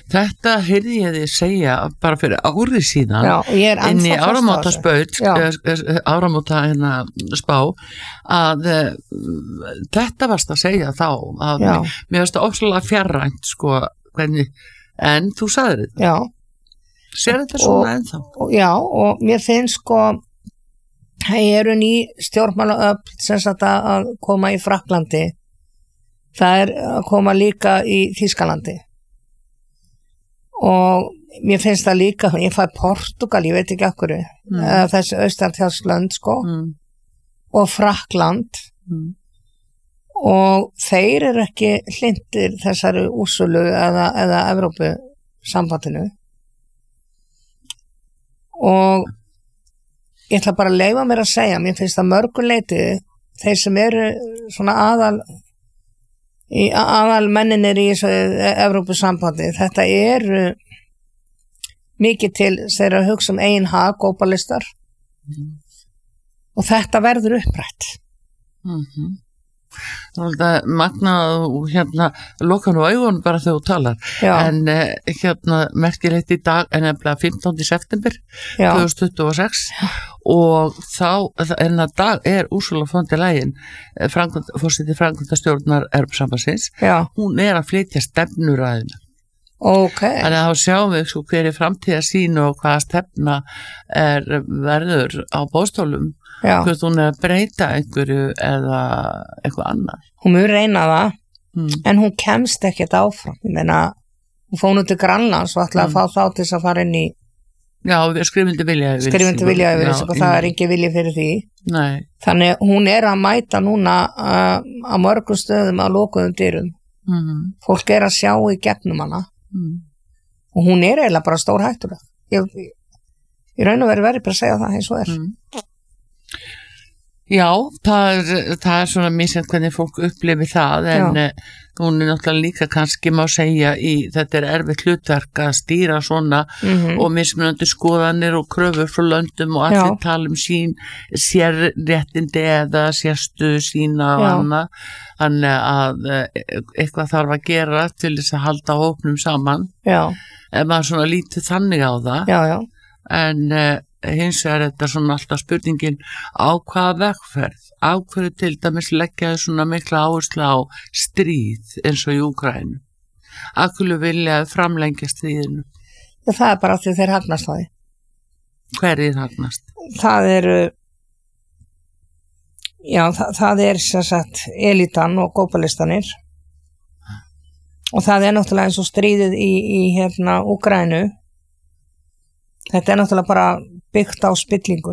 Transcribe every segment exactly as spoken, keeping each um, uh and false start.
Þetta heyrði ég þið segja bara fyrir ári síðan Já, ég er inn í ennþá föst á áramóta þessu. spaut Já. áramóta hérna spá að uh, þetta varst að segja þá að Já. mér, mér varst það ofslega fjarrænt sko hvernig, en þú sagðir þetta Já, sér þetta svona ennþá og, já, og mér finnst sko það eru ný stjórnmálaöfl sem sagt að að koma í Frakklandi, það er að koma líka í Þýskalandi og mér finnst það líka, ég fæ Portugal, ég veit ekki okkur mm. þessi austanþjálslönd sko mm. og Frakkland mm. og þeir eru ekki hlindir þessari úrsölu eða, eða Evrópu sambandinu og ég ætla bara að leyfa mér að segja, mér finnst það mörguleiti þeir sem eru svona aðal í aðal menninir í þessu Evrópusambandi, þetta eru mikið til þeirra að hugsa um eigin hag, globalistar mm. og þetta verður upprætt mhm Það er magnað og hérna loka nú augun bara þegar þú talar Já. en uh, hérna merkilegt í dag en nefnilega fimmtánda september Já. tvö þúsund tuttugu og sex og þá en að dag er Ursula von der Leyen fórseti framkvæmdastjórnar Evrópusambandsins hún er að flytja stefnuræðina okay. Þannig að þá sjáum við svo hver er framtíðarsýn og hvaða stefna er verður á boðstólum hvort hún er að breyta einhverju eða eitthvað annar hún mun reyna það mm. en hún kemst ekkert áfram ég meina, hún fór nú til Grænlands og ætlaði mm. að fá þá til þess að fara inn í já, skrifindi vilja skrifindi vilja yfir þessu og það er ekki vilja fyrir því Nei. Þannig hún er að mæta núna uh, á mörgum stöðum að lokuðum dyrum mm. fólk er að sjá í gegnum hana mm. og hún er eiginlega bara stór hættuleg ég, ég raun og veri verið bara að segja það eins og er mm. Já, það er, það er svona misjant hvernig fólk upplifi það en uh, hún er náttúrulega líka kannski má segja í þetta er erfitt hlutverk að stýra svona mm-hmm. og mismunandi skoðanir og kröfur frá löndum og allir Já. tala um sín sérréttindi eða sérstuðu sína og annað þannig að uh, eitthvað þarf að gera til þess að halda hópnum saman Já. ef maður svona lítið þannig á það Já, já. en uh, hins vegar þetta svona alltaf spurningin á hvaða vegferð á hverju til dæmis leggja þau svona mikla áherslu á stríð eins og í Úkraínu að hverju vilja framlengja stríðinu Já, það er bara því þeir hagnast það hverjir hagnast? Það eru já, það, það er sem sagt elitan og globalistanir og það er náttúrulega eins og stríðið í, í hérna Úkraínu þetta er náttúrulega bara byggt á spillingu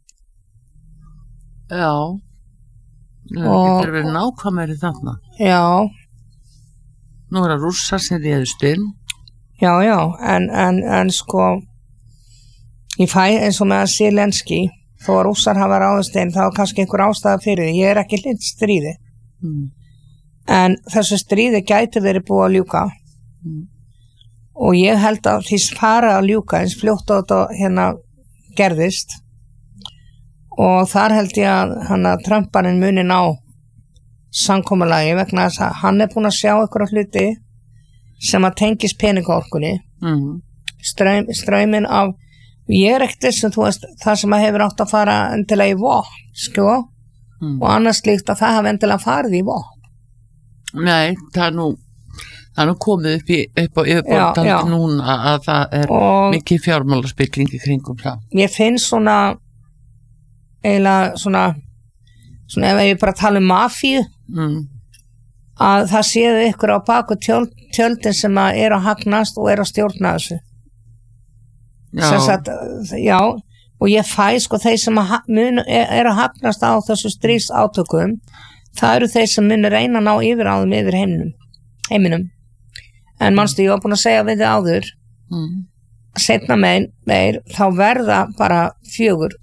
Já það getur verið nákvæmari þarna Já Nú er að Rússar sem réðust inn Já, já, en, en, en sko ég fæ eins og með að Zelenski þó að Rússar hafa ráðist inn þá er kannski einhver ástæða fyrir því, ég er ekki hlind stríði mm. en þessu stríði gæti verið búið að ljúka mm. og ég held að því fara að ljúka eins fljótt á þetta hérna gerðist og þar held ég að hann að Trumparinn muni ná samkomulagi vegna þess að hann er búin að sjá einhverja hluti sem að tengist peningaorkunni mm. Ströym, ströymin af ég er ekkert þess að þú veist það sem að hefur átt að fara endilega í vopn sko mm. og annars líkt að það hafi endilega farið í vopn Nei, það er nú það er nú komið upp, í, upp á yfirborðið núna að það er og mikið fjármálaspilling í kringum það. Ég finn svona eiginlega svona svona ef ég bara tala um mafíu mm. að það séu ykkur á baku tjöld, tjöldin sem að er að hagnast og er að stjórna þessu. Já. Sagt, já, og ég fæ sko þeir sem að mun, er að hagnast á þessu stríðsátökum það eru þeir sem mun reyna að ná yfir á þeim yfir heiminum. heiminum. En manstu, ég var búin að segja við þið áður mm. setna meir, meir þá verða bara fjögur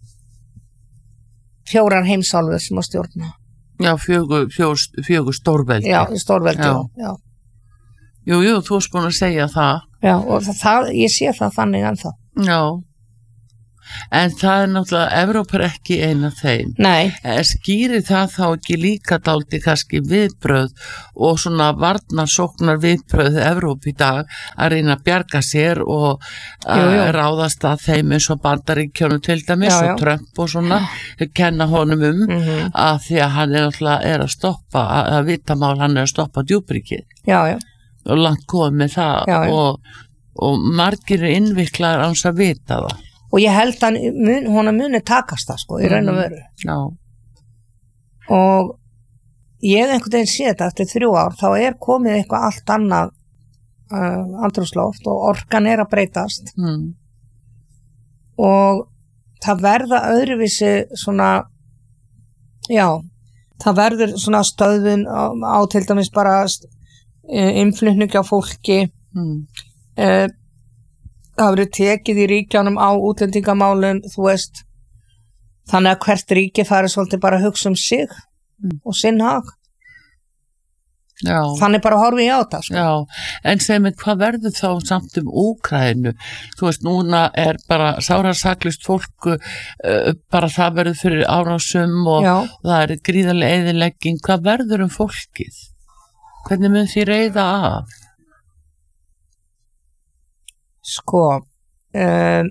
fjórar heimsálfur sem að stjórna Já, fjögur, fjögur, fjögur stórveldi Já, stórveldi já. Já. Jú, jú, þú erst búin að segja það Já, og það, það, ég sé það þannig ennþá Já en það er náttúrulega, Evrópa er ekki eina þeim. Nei. Skýrir það þá ekki líka dálítið kannski viðbröð og svona varnarsóknar viðbröð Evrópu í dag að reyna að bjarga sér og að jú, jú. ráðast að þeim eins og Bandaríkjunum til dæmis já, já. og Trump og svona, kenna honum um mm-hmm. að því að hann er náttúrulega er að stoppa, að, að vitamál hann er að stoppa djúpríkið. Já, já. Og langt komið með það já, já. og og margir er innviklaðar án að vita það. Og ég held að mun, hún að muni takast það sko, í raun og veru. Já. Og ég einhvern veginn sé þetta eftir þrjú ár, þá er komið eitthvað allt annað uh, andrúmsloft og orkan er að breytast. Mm. Og það verða öðruvísi svona, já, það verður svona stöðvun á, á til dæmis bara innflutning á fólki. Mm. Uh, það verið tekið í ríkjánum á útlendingamálum, þú veist, þannig að hvert ríki fari svolítið bara að hugsa um sig mm. og sinn hag. Já. Þannig bara horfi ég á það sko. Já, en segir mig, hvað verður þá samt um Úkraínu? Þú veist, núna er bara sárasaklist fólk uh, bara það verður fyrir árásum og, og það er gríðarlega eyðilegging. Hvað verður um fólkið? Hvernig mun því reiða af? Sko, um,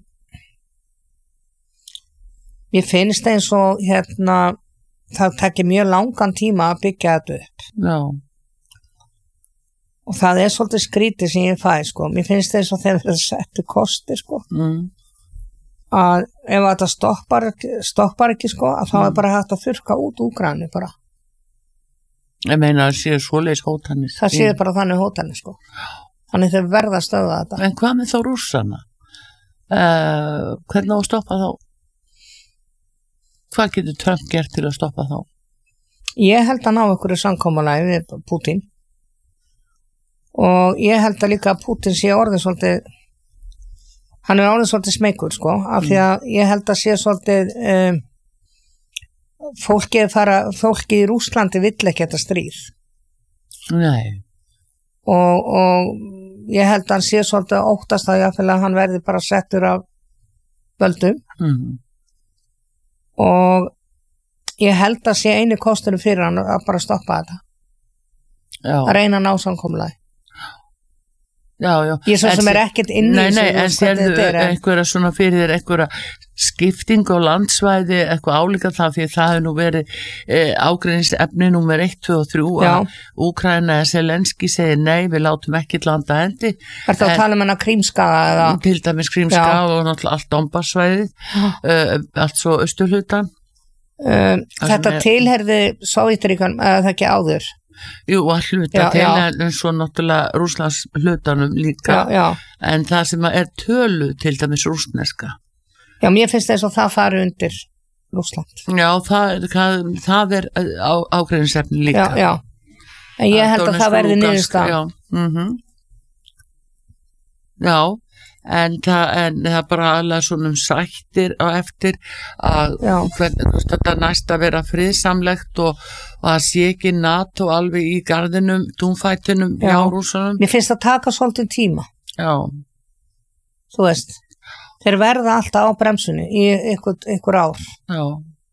ég finnst eins og hérna, það tekir mjög langan tíma að byggja þetta upp. Já. Og það er svolítið skrítið sem ég fæ, sko. Mér finnst eins og þeir verða settu kosti, sko. Mm. Að ef þetta stoppar, stoppar ekki, sko, að þá mm. er bara hægt að þurrka út Úkraínu, bara. Ég meina að það séu svoleiðis hótanir. Það séu bara þannig hótanir, sko. Þannig þeir verða að stöða þetta. En hvað með þá rússana? Uh, hvernig á að stoppa þá? Hvað getur Trump gert til að stoppa þá? Ég held að ná einhverju samkomulagi við Putin. Og ég held að líka að Putin sé orðið svolítið, hann er orðið svolítið smeykur, sko, af því að ég held að sé svolítið, um, fólkið fara, fólkið í Rússlandi vill ekki þetta stríð. Nei. Og, og ég held að hann sé svolítið óttast að ég að hann verði bara settur af völdum mm. og ég held að sé einu kostur fyrir hann að bara stoppa þetta. Já. Að reyna að ná samkomulagi. Já, já. Ég svo sem er ekkert inn í nei, nei, en sérðu einhverja svona fyrir þér einhverja skipting á landsvæði, eitthvað álíka það því það hefur nú verið e, ágreiningsefni númer eitt, tvö og þrjú að Úkraína eða Zelenski segir nei, við látum ekki landa hendi. Er það að tala um hana Krímskaga eða? Til dæmis Krímskaga og náttúrulega allt Donbassvæði, uh, allt svo austurhlutan. Um, þetta tilherði Sovétríkjunum, eða það ekki áður? Jú, að hluta til en svo náttúrulega Rússlands hlutanum líka já, já. En það sem er tölu til dæmis rússneska. Já, mér finnst þess að það fari undir Rússland. Já, það, það, það er á, ágreiningsefni líka. Já, já. En ég held að, að það verði niðurstaðan. Já, mhm. Já. En það, en það bara alveg svona um sættir á eftir að hvern, þetta næst að vera friðsamlegt og, og að sé ekki NATO alveg í garðinum, túnfætinum hjá Rússunum. Mér finnst það taka svolítið tíma. Já. Þú veist, þeir verða alltaf á bremsunni í ykkur, ykkur ár. Já.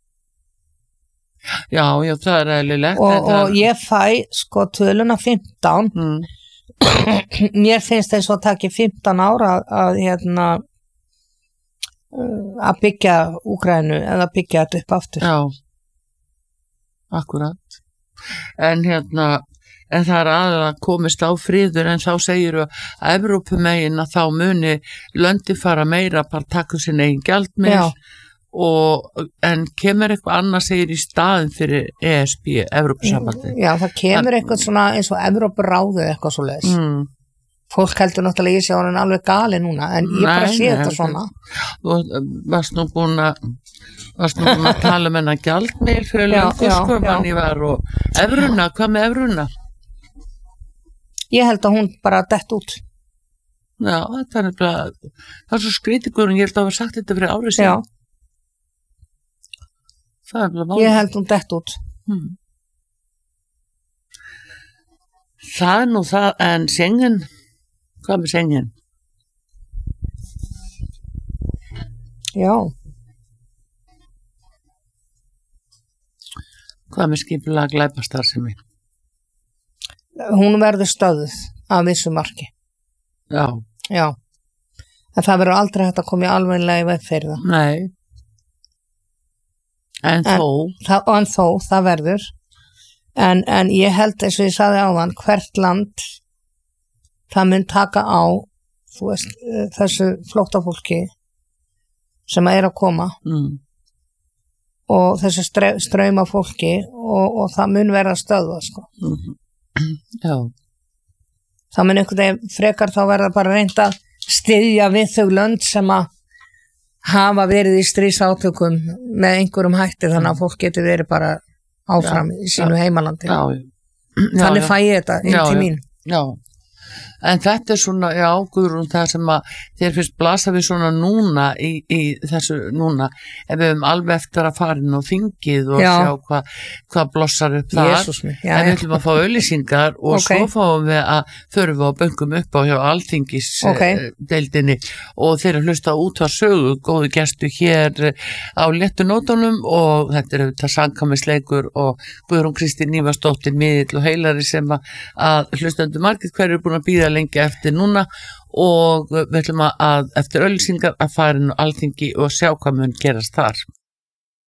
Já, já, það er eðlilegt. Og, og það... ég fæ sko töluna fimmtán. Mm. Mér finnst þess að taki fimmtán ára að, að hérna að byggja Úkraínu eða byggja þetta upp aftur. Já, akkurat. En hérna en það er aðeins að komist á friður en þá segir að Evrópumegin að þá muni löndi fara meira bara taka sin eigin gjaldmiðil og en kemur eitthvað annað segir í staðin fyrir E S B, Evrópusambandi. Já, það kemur eitthvað svona eins og Evrópuráðið eitthvað svo leiðis. Mm. Fólk heldur náttúrulega í sig að hann er alveg gali núna, en ég nei, bara sé nei, þetta svona. Þú varst nú búin að varst nú búin að tala um hennar gjaldmiðil fyrir löngu sko, mann ég var og evruna, hvað með evruna? Ég held að hún bara dett út. Já, þetta er bara það er svo skrítikur en ég held að hafa sagt þetta fyrir árið síðan. Já. Ég held hún dett út. Hmm. Það er nú það, en Schengen, hvað með Schengen? Já, Hvað með skipulega glæpastarfsemi? Hún verður stöðuð af vissu marki. Já. Já. En það verður aldrei hægt að koma í alveglega í veg fyrir það. Nei. En, en þó. Það, en þó, það verður. En, en ég held, eins og ég sagði áðan, hvert land það mun taka á, þú veist, þessu flóttafólki sem er að koma mm. og þessu streyma fólki og, og það mun vera að stöðva, sko. Mm. Já. Það mun einhvern veginn frekar þá verða bara reynd að styðja við þau lönd sem að hafa verið í stríðsátökum með einhverjum hætti þannig að fólk getur verið bara áfram já, í sínu já, heimalandi. Já, já. Þannig já, fæ ég þetta inn já, til já, mín. Já. En þetta er svona, já, Guðrún, það sem að þér fyrst blasa við svona núna í, í þessu núna, ef við höfum alveg eftir að fara inn á þingið og já. Sjá hvað hva blossar upp þar, Jesús, já, en við ætlum að fá auglýsingar og okay. Svo fáum við að förum við á böngum upp á hjá Alþingis okay. deildinni og þeir að hlusta út að sögu, góðu gestu hér á léttu nótunum og þetta er auðvitað Samkvæmisleikur og Guðrún Kristín Ívarsdóttir miðill og heilari sem að, að hlustendur margir hverju er búin að býða lengi eftir núna og við ætlum að eftir auglýsingar að fara inn á Alþingi og sjá hvað mun gerast þar.